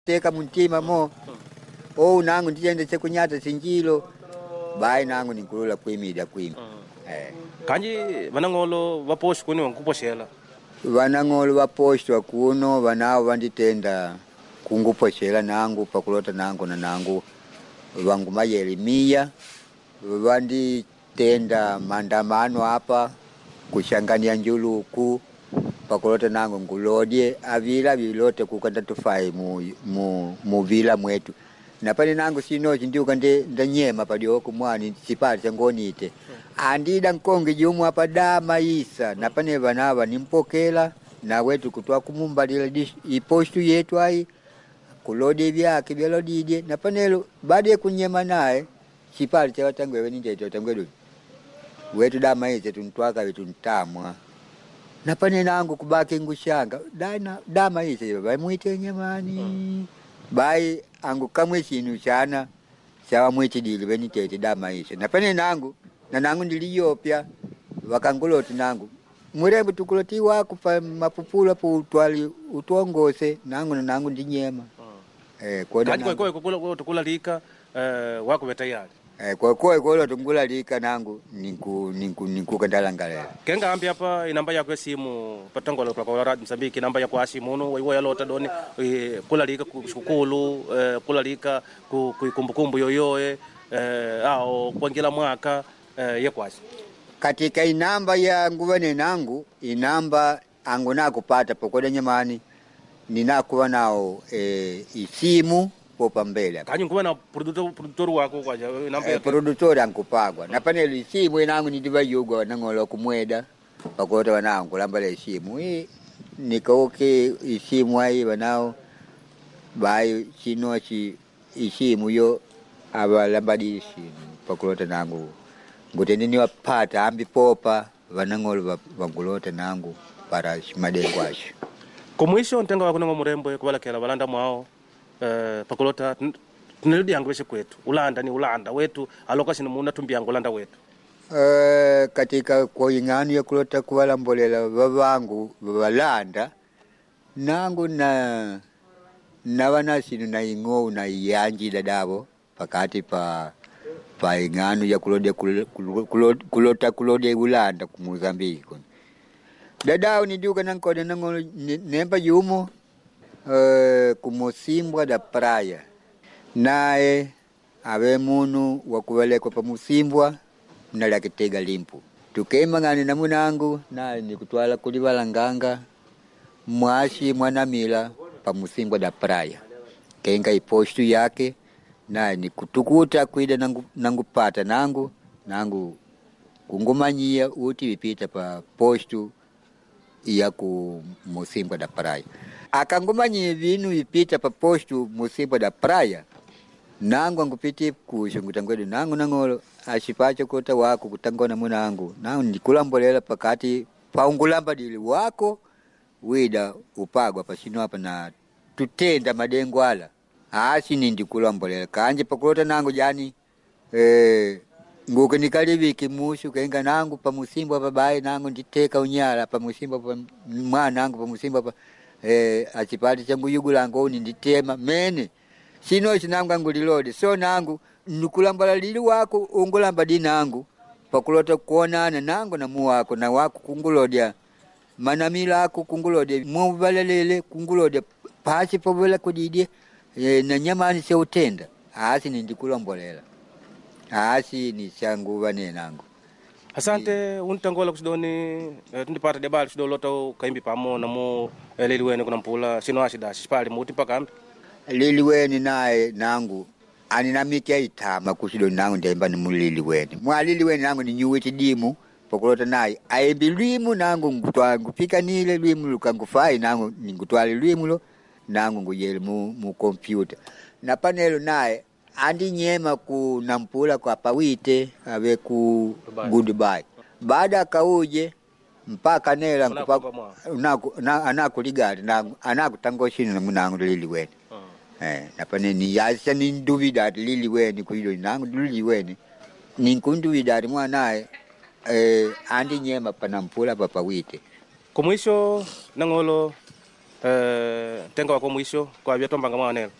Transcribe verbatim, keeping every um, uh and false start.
teka muntima mo oh nangu ndiyende sekunyata sinjilo bai nangu ninkulula kwimida kwimi eh kanji vanangolo vaposhi kuni wankuposhela vanangolo vaposhwa kuno vanao vanditenda kunguposhela nangu pakulota nangu na nangu vangu mayelimia vanditenda maandamano hapa kushangania njuluku pakulota nangu ngulodye avila vilote kukanda tufai mu mu muvila mwetu napane nangu sino chindiuka nde ndanyema padioko mwani sipali changonite andida nkonge jumu hapa da maisa napane vanava nimpokela na wetu kutwa kumumbalila ipostu yetu ai kulode vyake byalodide napanelo baada kunyema naye sipali cha watangwe nje tutangwe wetu da maisa tuntwaka wetu ntamwa napane nangu kubaki ngushanga dana dama ise baba mwite nyamani mm. bai angu kamwe chinu chana sawa mwite dili benitete dama ise napane nangu na nangu ndiliyopya wakanguloti nangu murembe tukuloti wako pa mapupula po utwali utongose nangu na nangu ndinyema mm. eh kwa kwa kwa kwa tukula lika eh wako betayali Eh kwa kwa kwa tungula lika nangu ninku ninku ninku kandalangalela kenga ambi hapa inamba yako simu patangola kwa kwa Msambiki namba yako simu no wewe yalota doni kula lika kushukulu kula lika kukumbukumbu yoyoe au kwangila mwaka yekwasi katika inamba ya nguvane nangu inamba angu nakupata pokoda nyamani ninakuwa nao e, isimu popa mbele kanyu kuwa na producer producer wako kwa namba eh, producer ankupagwa na paneli simu inangu ndiba yugo nangolo kumweda pakota wanangu lambale simu hii nikaoke isimu ai banao bai chino chi isimu yo abalambadi simu pakota nangu nguteni wapata ambi popa wanangolo wangulota nangu para shimadengwashi kumwisho ntenga wako ngo murembo kubala kela balanda mwao Uh, pakulota tunarudi yangu weshe kwetu ulanda ni ulanda wetu aloka sino muna tumbi yangu ulanda wetu uh, katika kwa ingani ya kulota kuwala mbolela babangu balanda nangu na na wana sino na ingo na yanji dadabo pakati pa pa ingani ya kulode kulota kulota kulode ulanda ku Mozambique dadao ni duka nankode nango nemba yumo Uh, kumusimbwa da praia nae ave munu wakuvelekwa pa musimbwa mnali akitega limpu tukema ngani na munangu nae nikutwala kulivala nganga mwashi mwanamila pa musimbwa da praia kenga ipostu yake nae nikutukuta kuida nangu, nangu pata nangu nangu kungumanyia uti vipita pa postu ya ku musimbwa da praia akangumanyi vinu vipita pa postu musimbwa da praia nangu angupiti kushungutangwedu nangu nangolo ashipacho kota wako kutangona munangu nangu ndikulambolela pakati paungulamba dili wako wida upagwa pasino hapa na tutenda madengo ala asi ndikulambolela kanje pakulota nangu jani eh nguke nikaliviki mushu kenga nangu pa musimbwa babaye nangu nditeka unyala pa musimbwa pa mwana nangu pa musimbwa pa eh achipati changu yugulango ni nditema mene sino chinanga ngulilode so nangu nukulambala lili wako ungulamba dinangu pakulota kuonana nangu na muwako na wako kungulodya manamila ako kungulodya muvalelele kungulodya pasi povela kudidye e, na nyamani se utenda asi ndikulambolela asi ni changu vane nangu asante untangola kusidoni eh, tundipata debali sidolota kaimbi pamo na mu eh, leliwene kuna mpula sino ashida shipali muti paka ambi leliwene nae nangu aninamikia itama kusidoni nangu ndemba ni muliliwene mwa liliwene nangu ni nyuweti dimu pakulota nae aimbi lwimu nangu ngutwa ngupika nile lwimu lukangufai nangu ngutwali lwimu lo nangu nguyele mu, mu computer na panelo nae andi nyema ku nampula kwa pawite ave ku goodbye baada kauje mpaka nela mpaka unaku anakuligari na anakutangoshini na munangu liliwene uh. eh napane ni yasa ni nduvida liliwene kuilo nangu liliwene ni kunduvida mwanae eh andi nyema panampula papa wite kumwisho nangolo eh, tenga wako mwisho kwa vya tombanga mwanelo